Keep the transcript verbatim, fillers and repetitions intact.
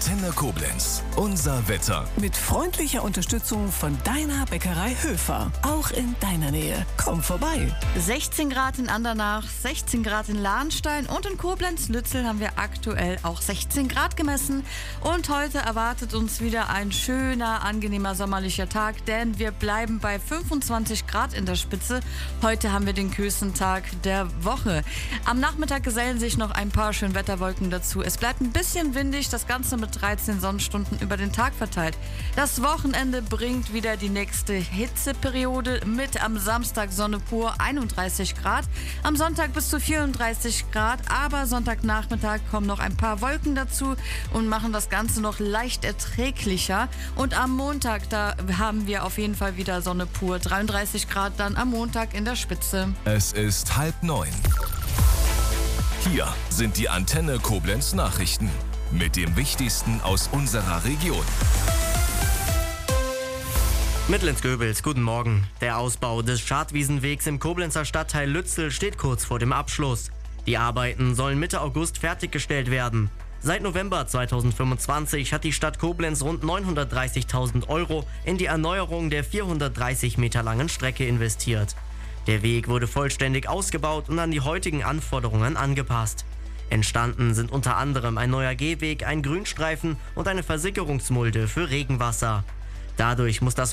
Antenne Koblenz. Unser Wetter. Mit freundlicher Unterstützung von deiner Bäckerei Höfer. Auch in deiner Nähe. Komm vorbei. sechzehn Grad in Andernach, sechzehn Grad in Lahnstein und in Koblenz-Lützel haben wir aktuell auch sechzehn Grad gemessen. Und heute erwartet uns wieder ein schöner, angenehmer sommerlicher Tag, denn wir bleiben bei fünfundzwanzig Grad in der Spitze. Heute haben wir den kühlsten Tag der Woche. Am Nachmittag gesellen sich noch ein paar Schönwetterwolken dazu. Es bleibt ein bisschen windig, das Ganze mit dreizehn Sonnenstunden über den Tag verteilt. Das Wochenende bringt wieder die nächste Hitzeperiode mit am Samstag Sonne pur, einunddreißig Grad, am Sonntag bis zu vierunddreißig Grad, aber Sonntagnachmittag kommen noch ein paar Wolken dazu und machen das Ganze noch leicht erträglicher. Und am Montag, da haben wir auf jeden Fall wieder Sonne pur, dreiunddreißig Grad dann am Montag in der Spitze. Es ist halb neun. Hier sind die Antenne Koblenz Nachrichten mit dem Wichtigsten aus unserer Region. Mittlens-Göbels, guten Morgen. Der Ausbau des Schadwiesenwegs im Koblenzer Stadtteil Lützel steht kurz vor dem Abschluss. Die Arbeiten sollen Mitte August fertiggestellt werden. Seit November zweitausendfünfundzwanzig hat die Stadt Koblenz rund neunhundertdreißigtausend Euro in die Erneuerung der vierhundertdreißig Meter langen Strecke investiert. Der Weg wurde vollständig ausgebaut und an die heutigen Anforderungen angepasst. Entstanden sind unter anderem ein neuer Gehweg, ein Grünstreifen und eine Versickerungsmulde für Regenwasser. Dadurch muss das